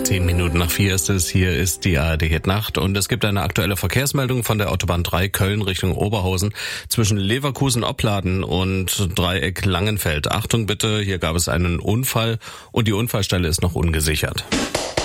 4:10 ist es. Hier ist die ARD Hit Nacht und es gibt eine aktuelle Verkehrsmeldung von der Autobahn 3 Köln Richtung Oberhausen zwischen Leverkusen-Opladen und Dreieck Langenfeld. Achtung bitte, hier gab es einen Unfall und die Unfallstelle ist noch ungesichert.